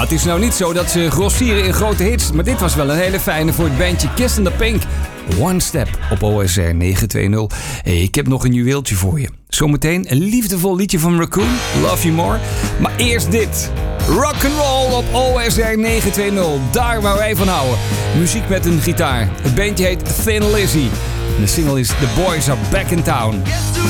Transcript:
het is nou niet zo dat ze grossieren in grote hits, maar dit was wel een hele fijne voor het bandje Kiss and the Pink. One Step op OSR 920. Hey, ik heb nog een juweeltje voor je. Zometeen een liefdevol liedje van Raccoon, Love You More. Maar eerst dit. Rock'n'roll op OSR 920. Daar waar wij van houden. Muziek met een gitaar. Het bandje heet Thin Lizzy. De single is The Boys Are Back in Town.